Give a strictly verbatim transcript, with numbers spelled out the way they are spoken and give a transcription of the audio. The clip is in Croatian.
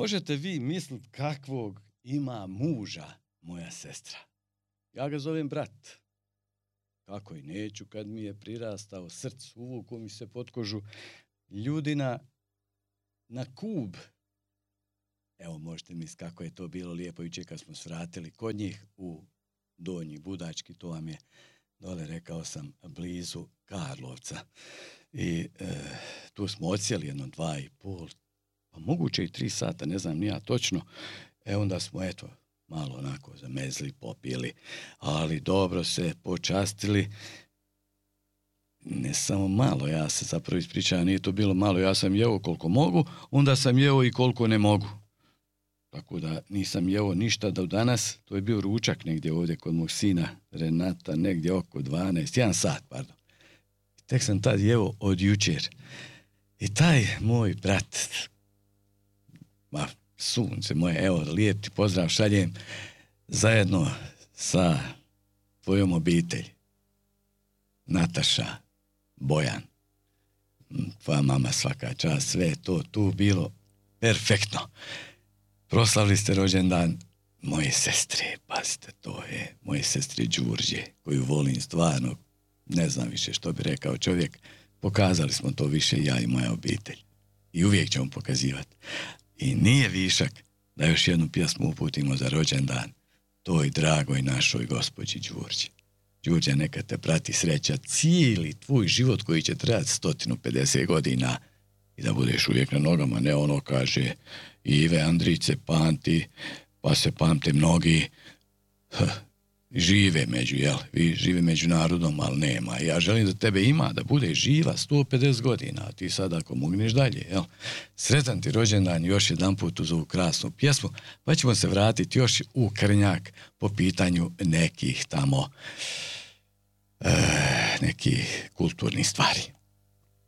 Možete vi misliti kakvog ima muža moja sestra. Ja ga zovem brat. Kako i neću kad mi je prirastao src, uvuku mi se pod kožu. Ljudi na, na Kub. Evo možete misliti kako je to bilo lijepo jučer kad smo svratili kod njih u Donji Budački, to vam je dole, rekao sam, blizu Karlovca. I e, tu smo odsjeli jedno dva i pol, pa moguće i tri sata, ne znam ni ja točno. E onda smo, eto, malo onako zamezli, popili, ali dobro se počastili. Ne samo malo, ja se zapravo ispričavam, nije to bilo malo, ja sam jeo koliko mogu, onda sam jeo i koliko ne mogu. Tako da nisam jeo ništa do danas, to je bio ručak negdje ovdje kod mog sina Renata, negdje oko dvanaest, jedan sat, pardon. Tek sam tad jeo od jučer. I taj moj brat, ma, sunce moje, evo, lijep ti pozdrav šaljem, zajedno sa tvojom obitelj, Nataša, Bojan, tvoja mama, svaka čast, sve je to tu bilo perfektno. Proslavili ste rođendan moje sestre, pazite, to je moje sestre Đurđe, koju volim stvarno, ne znam više što bi rekao čovjek, pokazali smo to više ja i moja obitelj. I uvijek ćemo pokazivati. I nije višak da još jednu pjesmu uputimo za rođendan toj dragoj našoj gospođi Đurđi. Đurđa, neka te prati sreća cijeli tvoj život koji će trajati sto pedeset godina i da budeš uvijek na nogama, ne ono kaže Ive Andrić se pamti, pa se pamte mnogi, H, žive među, jel, vi žive među narodom, ali nema. Ja želim da tebe ima, da bude živa sto pedeset godina, a ti sad ako mogneš dalje, jel. Sretan ti rođendan još jedan put uz ovu krasnu pjesmu, pa ćemo se vratiti još u Krnjak po pitanju nekih tamo, e, nekih kulturnih stvari.